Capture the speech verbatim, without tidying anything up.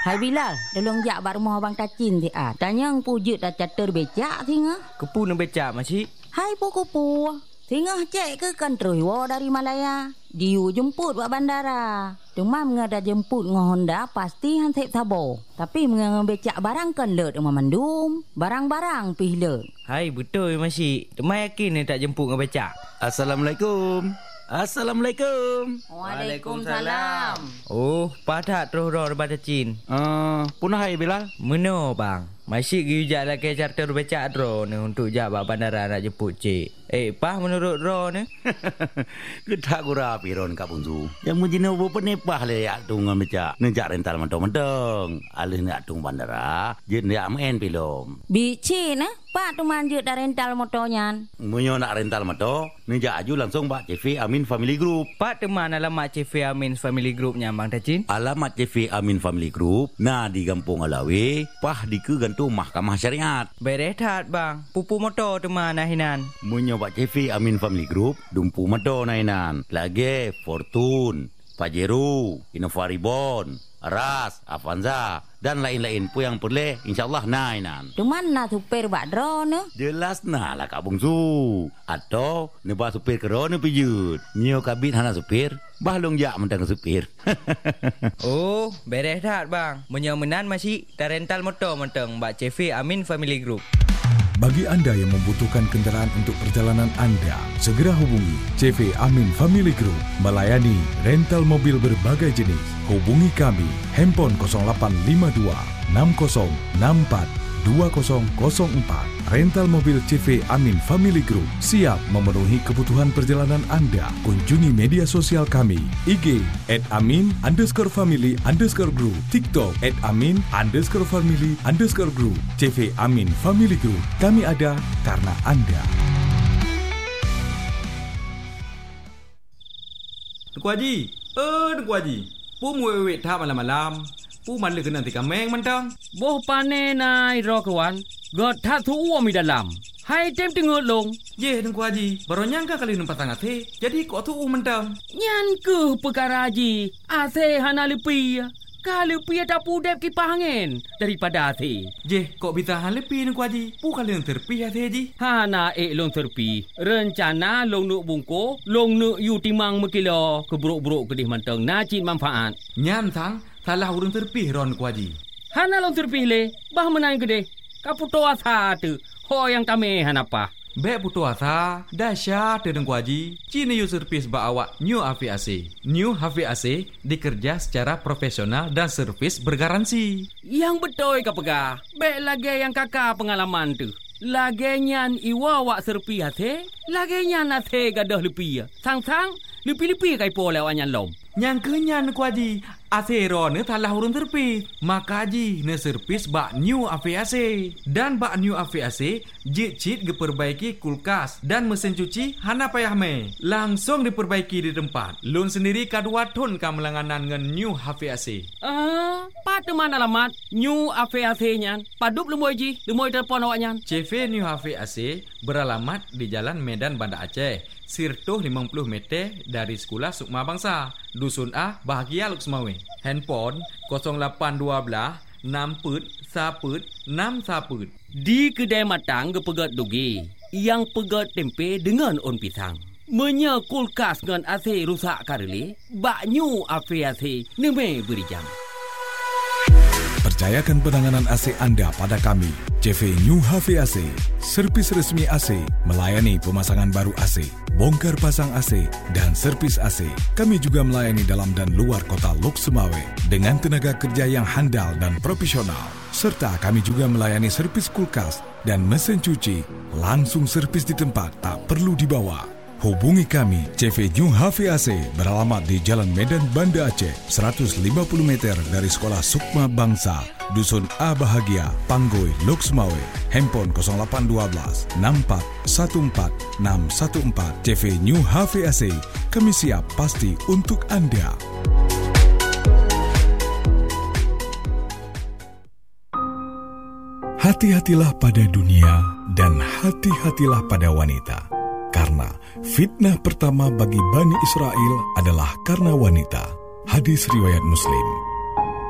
Hai Bilal, tolong jak bak rumah abang Tacin ti ah. Tanya ang pujut dah catur becak tinga. Kepu nak becak makcik. Hai puku-pu. Tinga cek ke kan terus wo dari Malaya. Diu jemput buat bandara. Demam ngada jemput ngah Honda pasti han sep tabo. Tapi mengang becak barang kan lut rumah mandum. Barang-barang pih lut. Hai betul makcik. Demam yakin ni tak jemput ngah becak. Assalamualaikum. Assalamualaikum. Waalaikumsalam. Oh, padat terus roh daripada Cin. Uh, punah hai Bilal. Meno bang. Masih gijak lagi charter becak ro ni untuk jak bak bandara nak jemput cik. Eh, pah menurut ro ni? Kedak gura piron kak punju. Yang mujina bo penepah le yak tung becak. Nejak rental mentong-mentong. Alih nak tung bandara, jen yak main pilom. Bici nah, pak tu manjut dah rental motornya. Munyo nak rental motor, nejak aju langsung bak C V Amin Family Group. Pak teman alamat C V Amin Family Groupnya Bang Tacin. Alamat C V Amin Family Group, nah di Kampung Alawi, pah di ke gantung Mahkamah Syariat. Berehat bang, pupu motor teman nahinan. Munyo bak C V Amin Family Group, dumpu motor nahinan. Lagi Fortune, Pajero, Innova Reborn, Ras, Avanza dan lain-lain pun yang boleh insyaallah nainan. Tu mana supir bak drone ne? Jelas nah lah Kak Bungsu. Atau nebah supir kerana pijut. Nyo kabit hana supir, bah long jak mentang supir. Oh, beres dah bang. Menyomenan masih dah rental motor mentang bak C V Amin Family Group. Bagi anda yang membutuhkan kenderaan untuk perjalanan anda, segera hubungi C V Amin Family Group melayani rental mobil berbagai jenis. Hubungi kami handphone kosong lapan lima dua enam kosong enam empat dua kosong kosong empat. Rental mobil C V Amin Family Group siap memenuhi kebutuhan perjalanan anda. Kunjungi media sosial kami I G at amin underscore family underscore group, TikTok at amin underscore family underscore group. C V Amin Family Group, kami ada karena anda. Tuku Haji, eh Tuku Haji, pu muwek tak malam-malam. Pu malah kena tika meng mentang. Boh pane nai ro kawan. God tak tu uam di dalam. Hai tem tengok long. Ye Tuku Haji, baru nyangka kali numpat tangan te. Jadi kok tu mentang. Nyan ke perkara Haji. Ase hana lepi. Kalau pi tak pudep kipas angin daripada ase. Je, kok bisa han lepi Tuku Haji? Pu kali yang terpi ase Haji. Hana ek long terpi. Rencana long nuk bungko, long nuk yu timang mekilo keburuk-buruk kedih mentang najib manfaat. Nyan sang salah urang terpih ron Tuku Haji. Hana long terpih le, bah menang gede. Kaputo asa tu. Ho yang kami hanapa. Bek putu asa, dahsyat Tuku Haji. Cini yu servis ba awak New H V A C. New H V A C dikerja secara profesional dan servis bergaransi. Yang betul ka pegah. Bek lagi yang kakak pengalaman tu. Lagi nyan iwa wak serpi hati. Lagi nyan hati gadah lepi. Sang-sang, lepi-lepi kai po lewat nyan lom. Yang kenyan Tuku Haji. Asero ne salah urun terpis. Maka Haji ne servis bak New H V A C. Dan bak New H V A C jit-jit diperbaiki kulkas dan mesin cuci hana payah me. Langsung diperbaiki di tempat. Lun sendiri kadua ton kamelanganan dengan New H V A C. Ah, pat mana alamat New H V A C nyan? Padup lemoy Ji, lemoy telefon awak nyan. C V New H V A C beralamat di Jalan Medan Banda Aceh. Sirtuh lima puluh meter dari Sekolah Sukma Bangsa, Dusun A, Bahagia Luksmawe. Handphone kosong lapan dua enam put saput enam saput. Di kedai matang gepegat dugi, yang pegat tempe dengan on pisang. Menya kulkas dengan A C rusak kareli, bak New H V A C neme beri jam. Percayakan penanganan A C anda pada kami. C V New H V A C, servis resmi A C, melayani pemasangan baru A C, bongkar pasang A C, dan servis A C. Kami juga melayani dalam dan luar kota Lok Sumawe dengan tenaga kerja yang handal dan profesional. Serta kami juga melayani servis kulkas dan mesin cuci. Langsung servis di tempat, tak perlu dibawa. Hubungi kami, C V New H V A C beralamat di Jalan Medan Banda Aceh, seratus lima puluh meter dari Sekolah Sukma Bangsa, Dusun A Bahagia, Panggoy, Lok Sumawe. Handphone kosong lapan dua enam empat satu empat enam satu empat. C V New H V A C, kami siap pasti untuk anda. Hati-hatilah pada dunia dan hati-hatilah pada wanita. Karena fitnah pertama bagi Bani Israel adalah karena wanita. Hadis riwayat Muslim.